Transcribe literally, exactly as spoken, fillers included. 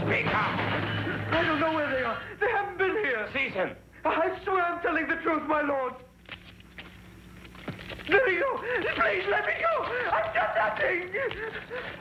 Speak up! I don't know where they are. They haven't been here. Seize him! I swear I'm telling the truth, my lord. Let me go. Please let me go. I've done nothing.